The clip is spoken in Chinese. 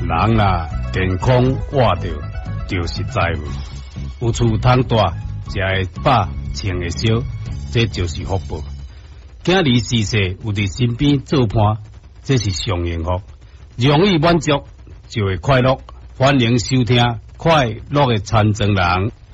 人啦健康活着就是财富，有厝通住，食会饱，穿会少，这就是福报。囝儿逝世有伫身边做伴，这是上幸福。容易满足就会快乐。欢迎收听快乐的参政人。